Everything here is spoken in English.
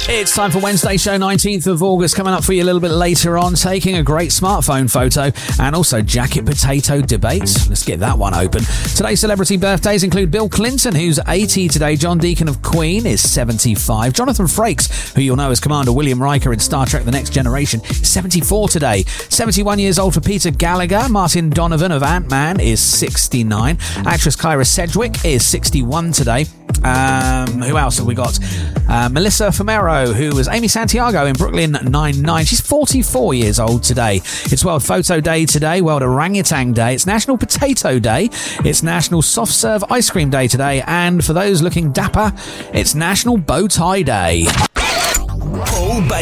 It's time for Wednesday show, 19th of August, coming up for you a little bit later on, taking a great smartphone photo and also jacket potato debates. Let's get that one open. Today's celebrity birthdays include Bill Clinton, who's 80 today. John Deacon of Queen is 75. Jonathan Frakes, who you'll know as Commander William Riker in Star Trek The Next Generation, is 74 today. 71 years old for Peter Gallagher. Martin Donovan of Ant-Man is 69. Actress Kyra Sedgwick is 61 today. Who else have we got? Melissa Fumero, who was Amy Santiago in Brooklyn Nine-Nine. She's 44 years old today. It's World Photo Day today, World Orangutan Day. It's National Potato Day. It's National Soft Serve Ice Cream Day today. And for those looking dapper, it's National Bow Tie Day.